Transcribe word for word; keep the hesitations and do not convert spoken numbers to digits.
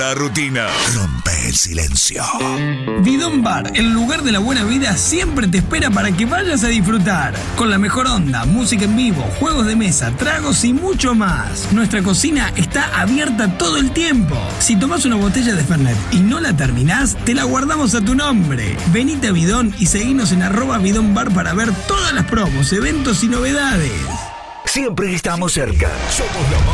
La rutina. Rompe el silencio. Bidón Bar, el lugar de la buena vida, siempre te espera para que vayas a disfrutar. Con la mejor onda, música en vivo, juegos de mesa, tragos y mucho más. Nuestra cocina está abierta todo el tiempo. Si tomás una botella de Fernet y no la terminás, te la guardamos a tu nombre. Venite a Bidón y seguinos en arroba Bidón Bar para ver todas las promos, eventos y novedades. Siempre estamos cerca. Somos la